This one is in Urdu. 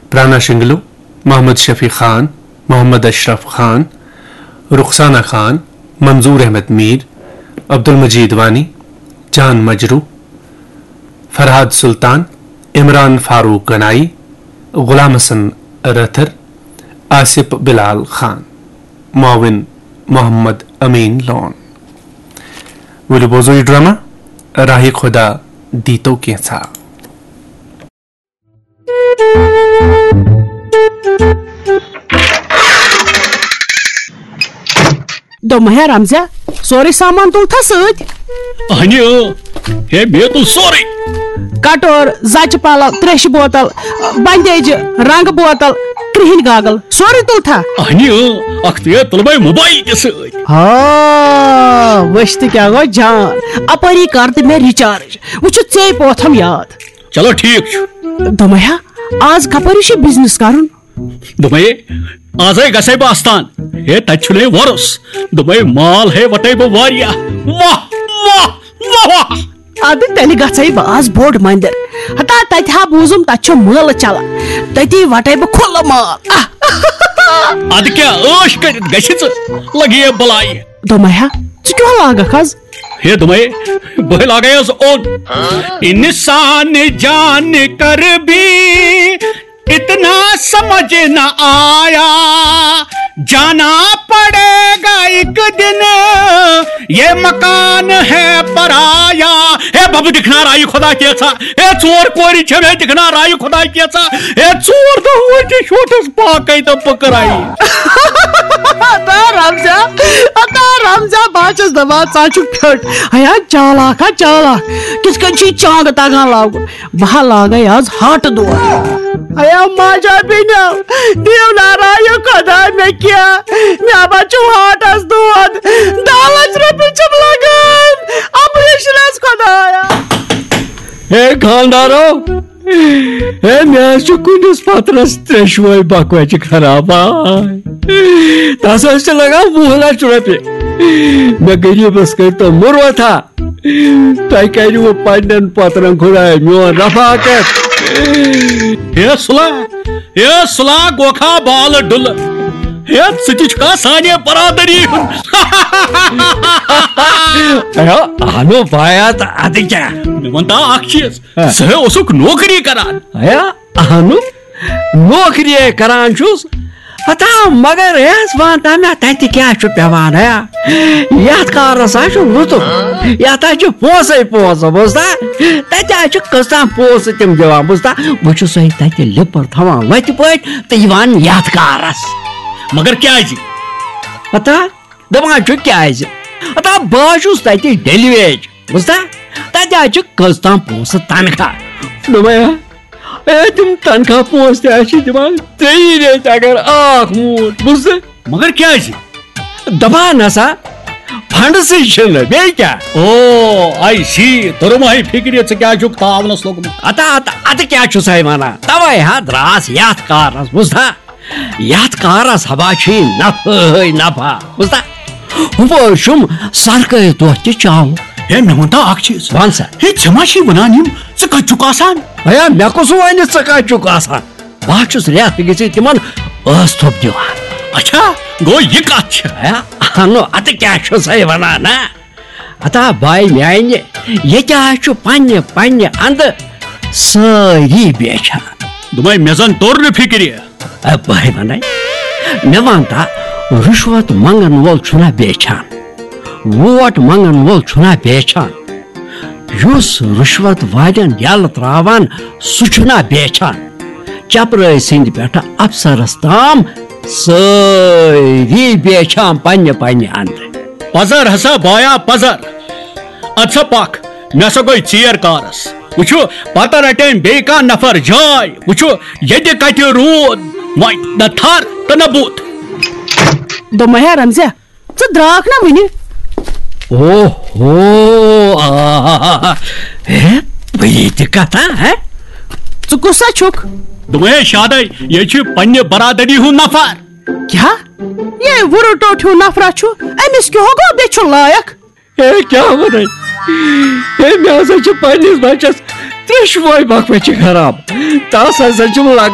رانا شنگلو, محمد شفیع خان, محمد اشرف خان, رخسانہ خان, منظور احمد میر, عبد المجید وانی, جان مجرو, فرحاد سلطان, عمران فاروق گنائی, غلام حسن رتھر, آصف بلال خان, معاون محمد امین لون. ولو بوزو یہ ڈرامہ راہ خدا دیتو کینسا. دومہ رمزا سوری سامان تل تھا ست. بے تل سوری کٹور, زچ پلو, تریش بوتل, بندیج, رنگ بوتل, کرہن گاگل سوری تل تھا. تل بھائی موبائل تہ ست. ہاں وشت کیا گو جان, اپری کر تو میں ریچارج وچ ژے پوتھم یاد. چلو ٹھیک دومہ آز کپری بزنس کرن. دے آز گھے بہ استان, تتہ ورس. دے مال وٹے بہ واریاہ. واہ واہ واہ. اد تیل گھے بہ آز بوڑ مندر, ہتا تتہ ہا بوزم تتہ مل چلان, تتی وٹے بہ کھل مال. اد کیا عش کرت گھس لگی بلائی. دومہ ژٕ کیٛاہ لاگکھ آز؟ دے بہ لاگے اوٚد. انسان جان کر بھی اتنا سمجھ نہ آیا, جانا پڑے گا ایک دن یہ مکان ہے پرایا. بب دکھنا رائی خدا کیسا, ژور کوری چھ میں دکھنا رائی خدا کیسا, ژور دہ شوٹس پاکے تو پکرائی. رمزا بہت دپان ژٕ چھُکھ پھٹ. ہیا چالاک ہا چالاک, کِتھ کٔنۍ چھُے چانگہٕ تگان لاگُن. بہٕ لاگے آز ہٹ دور. ہیا ماجا بیٚنیو دیو نارایہِ خدا مےٚ کیٛاہ, مےٚ ما چھُ ہاٹس دود, 10 لچھ رۄپیہِ چھِم لگان آپریشنس خدایا. خاندارو مےٚ چھُ کُنِس پترس ترٛیشوے بکوچہِ خراب. تس چھِ لگان 20 لچھ رۄپیہِ. مےٚ غریٖبس کٔرۍتو مُروتھا, تۄہہِ کٔرِو پننٮ۪ن پترن خدایا میون رفاقت. سلا گوکھا بال ڈل, ژٕ سانے برادری ہنو بایا تو اد کیا ون تا اخ چیز ژٕ اوسُکھ نوکری کران. نوکری کران چھُس ہتا مگر ون تا مےٚ تتہِ کیٛاہ چھُ پیوان. یتھ کارس ہا چھُ لطف, یتھ ہا چھُ پونسے پونسہٕ بوزتا, تتہِ ہا چھُ کٔژتام پونسہٕ تِم دِوان بوزتا. بہٕ چھُسے تتہِ لِپر تھاوان وتہِ پٲٹھۍ تہٕ یِوان یتھ کارس. مگر کیازِ ہتا دپان چھُ کیازِ ہتا بہٕ چھُس تتہِ ڈیلی ویج بوزتا, تتہِ ہا چھُ کٔژتام پونسہٕ تنخواہ. دوٚپمے تِم تنخواہ پونسہٕ تہِ چھِ دِوان 3 رٮ۪تۍ اگر اکھ موٗد بوزتا. مگر کیازِ دپان ہسا فنڈسٕے چھِنہٕ بیٚیہِ کیٛاہ. او آی سی توٚرماے فکرِ ژٕ کیٛاہ چھُکھ تاونس لوگمُت. ادٕ کیٛاہ چھُسے ونان, توے ہا دراس یتھ کارس بوزتا. یتھ کارس ہبا چھُے نفعٕے نفع بوزتا. ہُپٲرۍ چھُم سرکٲرۍ دۄہ تہِ چالو. مےٚ ون تا اکھ چیٖز, ون سا. ژےٚ ما چھُے ونان یِم ژٕ کتہِ چھُکھ آسان. مےٚ کُس ونہِ ژٕ کتہِ چھُکھ آسان. بہٕ چھُس رٮ۪تھ گٔژھِتھ تِمن ٲس تھوٚپ دِوان. اچھا گوٚو یہِ کتھ چھِ. اہنو ادٕ کیٛاہ چھُسے ونان نا. ہتا باے میانہِ ییٚتہِ حظ چھُ پننہِ اندٕ سٲری بیچھان. دوٚپمے مےٚ زن توٚر نہٕ فکرِ. باے ونے مےٚ ون تا رُشوت منگن وول چھُنا بیچھان, ووٹ منگن وول چھُنا بیچھان, یُس رُشوت والٮ۪ن یلہٕ تراوان سُہ چھُنا بیچھان. چپرٲے سٕنٛدِ پٮ۪ٹھٕ افسرس تام سٲری بیچھان پننہِ اندٕ. پزر ہسا بایا پزر. اد سا پکھ مےٚ سا گٔے ژیر کارس. وٕچھو پتہٕ رٹین بیٚیہِ کانٛہہ نفر جاے. وٕچھو ییٚتہِ کتہِ روٗد وۄنۍ نہ تھر تہٕ نہ بُتھ. دوٚپمے رمزا ژٕ درٛاکھ نا وُنہِ. بٔلی تہِ کتھا. ژٕ کُس سا چھُکھ. دوٚپمے شادے یہِ چھُ پننہِ برادری ہُنٛد نفر. کیٛاہ یہ وُرٕ ٹوٹھ ہیوٗ نفرا چھُ, أمِس کیٛاہ گوٚو بیچھُن لایق. کیٛاہ ونے مےٚ ہسا چھُ پننِس بچس 3 بکوچہِ خراب. تس ہسا چھُم لگان